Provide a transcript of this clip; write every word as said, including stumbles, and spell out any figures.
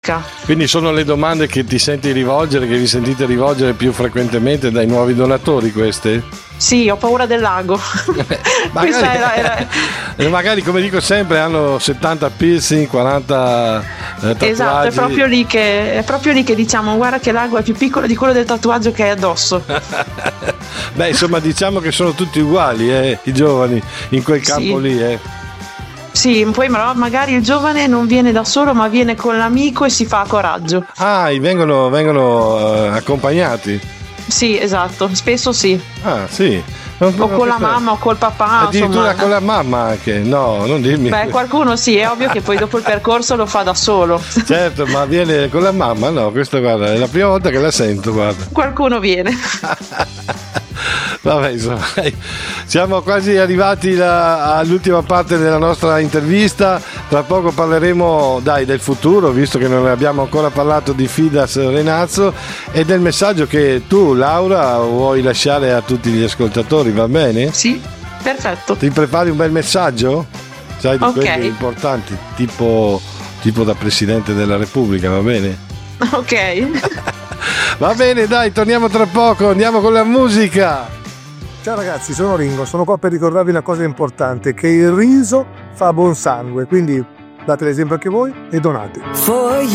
Quindi sono le domande che ti senti rivolgere, che vi sentite rivolgere più frequentemente dai nuovi donatori queste? Sì, ho paura del lago. magari, era, era... magari, come dico sempre, hanno settanta piercing, quaranta eh, tatuaggi. Esatto, è proprio lì che è proprio lì che diciamo guarda che l'ago è più piccolo di quello del tatuaggio che hai addosso. Beh, insomma, diciamo che sono tutti uguali, eh, i giovani in quel campo sì. lì, eh. Sì, poi magari il giovane non viene da solo, ma viene con l'amico e si fa coraggio. Ah, vengono, vengono uh, accompagnati. Sì, esatto, spesso sì. Ah, sì. Non, o con la mamma o col papà. Addirittura insomma. Con la mamma anche. No, non dirmi. Beh, qualcuno sì, è ovvio che poi dopo il percorso lo fa da solo. Certo, ma viene con la mamma? No, questa guarda, è la prima volta che la sento, guarda. Qualcuno viene. Vabbè, insomma, siamo quasi arrivati la, all'ultima parte della nostra intervista. Tra poco parleremo, dai, del futuro, visto che non abbiamo ancora parlato di Fidas Renazzo, e del messaggio che tu, Laura, vuoi lasciare a tutti gli ascoltatori, va bene? Sì, perfetto. Ti prepari un bel messaggio? Sai, di okay. quelli importanti, tipo, tipo da Presidente della Repubblica, va bene? Ok. Va bene, dai, torniamo tra poco, andiamo con la musica. Ciao ragazzi, sono Ringo, sono qua per ricordarvi una cosa importante, che il riso fa buon sangue, quindi date l'esempio anche voi e donate.